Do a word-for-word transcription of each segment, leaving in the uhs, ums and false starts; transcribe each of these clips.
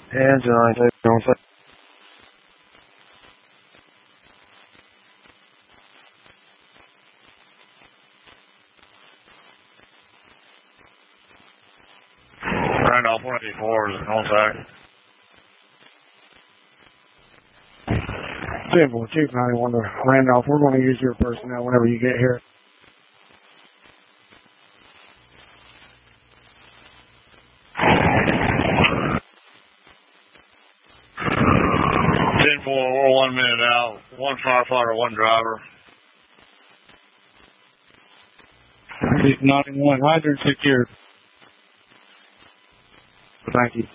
Engine nine two on site. Randolph one eighty-four is on site. ten four, Chief ninety-one to Randolph. We're going to use your personnel whenever you get here. ten four, we're one minute out. One firefighter, one driver. Chief ninety-one, hydrant secured. Thank you.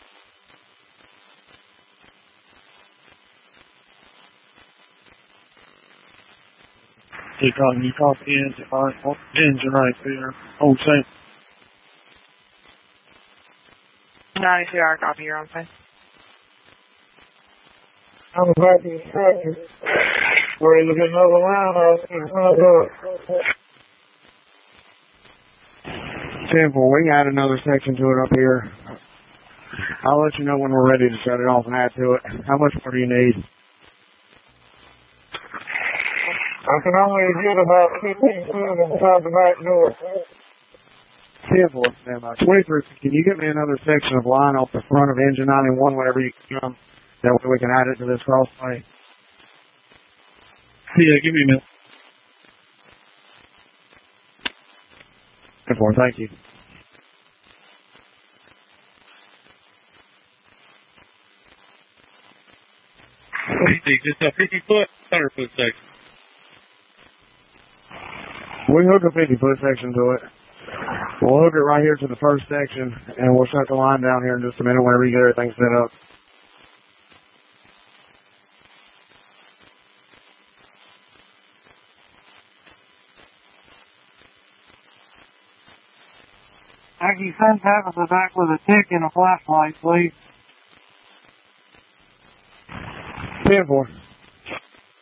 Chief Cotton, you copy engine right, engine right there. On site. ninety-two hour copy, you're on site. I'm about to instructor. Ready to get another round out there. ten four, we can add another section to it up here. I'll let you know when we're ready to shut it off and add to it. How much more do you need? I can only get about fifteen foot inside the back door. ten four, stand by. twenty-three, can you get me another section of line off the front of engine ninety-one whenever you come? That way we can add it to this crossway. Yeah, give me a minute. ten four, thank you. Just a fifty foot, one hundred foot section. We can hook a fifty foot section to it. We'll hook it right here to the first section, and we'll shut the line down here in just a minute whenever you get everything set up. Aggie, send Tabitha back with a tick and a flashlight, please. ten four.